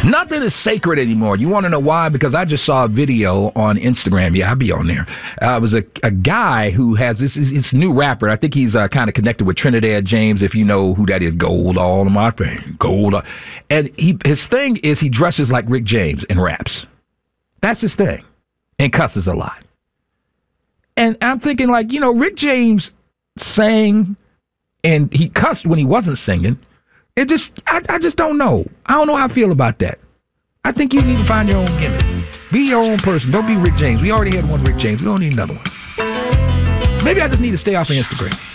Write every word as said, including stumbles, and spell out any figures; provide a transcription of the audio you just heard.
Nothing is sacred anymore. You want to know why? Because I just saw a video on Instagram. Yeah, I'll be on there. Uh, it was a, a guy who has this, this new rapper. I think he's uh, kind of connected with Trinidad James, if you know who that is. Gold all in my pain. Gold. All. And he his thing is he dresses like Rick James and raps. That's his thing. And cusses a lot. And I'm thinking, like, you know, Rick James sang and he cussed when he wasn't singing. It just, I, I just don't know. I don't know how I feel about that. I think you need to find your own gimmick. Be your own person. Don't be Rick James. We already had one Rick James. We don't need another one. Maybe I just need to stay off of Instagram.